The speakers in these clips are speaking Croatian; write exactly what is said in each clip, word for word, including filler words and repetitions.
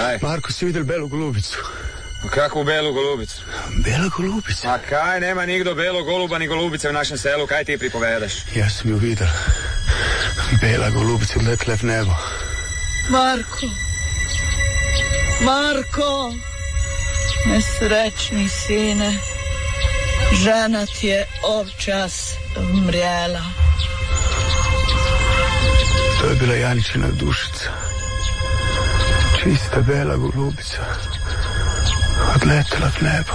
Kaj? Marko, si vidjeli belu golubicu? Kakvu belu golubicu? Bela golubica? A kaj, nema nigdo belog goluba ni golubice u našem selu, kaj ti pripovedaš? Ja sam ju vidjel. Bela golubica odletila v nebo. Marko, Marko, nesrećni sine, žena ti je ovčas mrjela. To je bila Janičina dušica. Čista bela golubica. Odletela v nebo.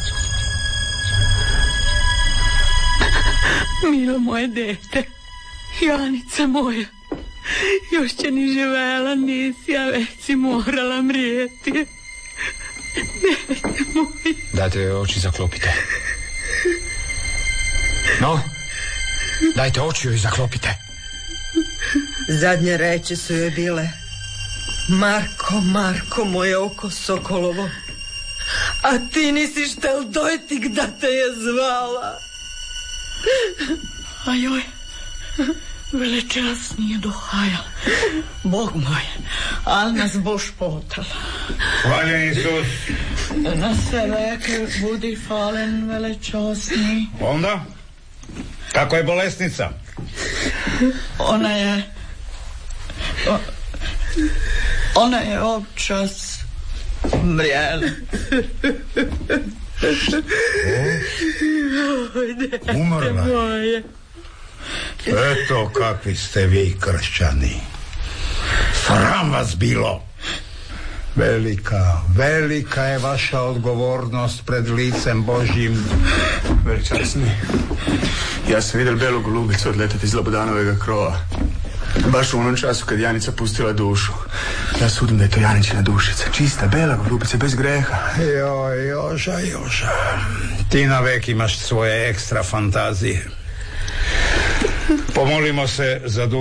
Milo moje dete, Janica moja, još će ni živela nisi, a već si morala mrijeti. Dete moje. Dajte joj oči zaklopite. No, dajte oči joj zaklopite. Zadnje reči su joj bile: Marko, Marko, moje oko sokolovo, a ti nisi štel dojtik da te je zvala. A joj, velečasnije dohaja. Bog moj, al nas boš potal. Hvaljen Isus. Na sve veke budi falen, velečasni. Onda? Kako je bolesnica? Ona je... O, ona je občas mrjela. Umrla? Moje. Eto kakvi ste vi kršćani. Sram vas bilo. Velika, velika je vaša odgovornost pred licem Božjim. Veličasni, ja sam vidjel belu golubicu odletati iz Lobodanovega krova. Baš u onom času kad Janica pustila dušu. Ja sudim da je to Janičina dušica. Čista, bela golubica, bez greha. Joj, Joža, Joža. Ti navek imaš svoje ekstra fantazije. Pomolimo se za dušu